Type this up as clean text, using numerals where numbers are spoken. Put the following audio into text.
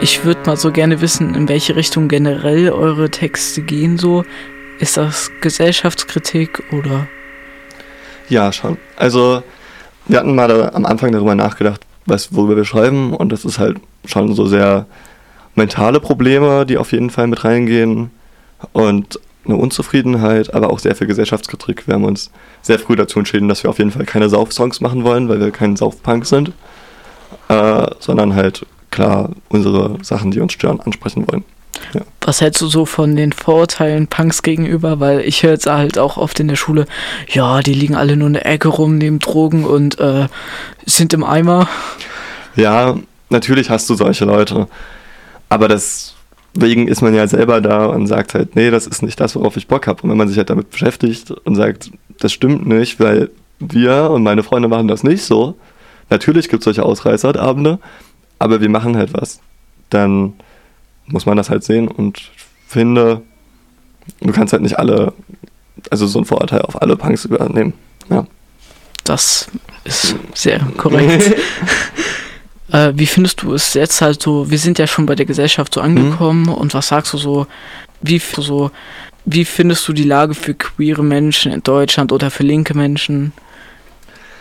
Ich würde mal so gerne wissen, in welche Richtung generell eure Texte gehen so. Ist das Gesellschaftskritik oder? Ja, schon. Also wir hatten mal am Anfang darüber nachgedacht, worüber wir schreiben, und das ist halt schon so sehr mentale Probleme, die auf jeden Fall mit reingehen und eine Unzufriedenheit, aber auch sehr viel Gesellschaftskritik. Wir haben uns sehr früh dazu entschieden, dass wir auf jeden Fall keine Sauf-Songs machen wollen, weil wir kein Sauf-Punk sind, sondern halt klar unsere Sachen, die uns stören, ansprechen wollen. Ja. Was hältst du so von den Vorurteilen Punks gegenüber? Weil ich höre jetzt halt auch oft in der Schule, ja, die liegen alle nur in der Ecke rum, nehmen Drogen und sind im Eimer. Ja, natürlich hast du solche Leute, aber deswegen ist man ja selber da und sagt halt, nee, das ist nicht das, worauf ich Bock habe. Und wenn man sich halt damit beschäftigt und sagt, das stimmt nicht, weil wir und meine Freunde machen das nicht so, natürlich gibt es solche Ausreißerabende, aber wir machen halt was. Dann muss man das halt sehen, und finde, du kannst halt nicht so ein Vorurteil auf alle Punks übernehmen. Ja. Das ist sehr korrekt. Wie findest du es jetzt halt so, wir sind ja schon bei der Gesellschaft so angekommen, und was sagst du so, wie findest du die Lage für queere Menschen in Deutschland oder für linke Menschen?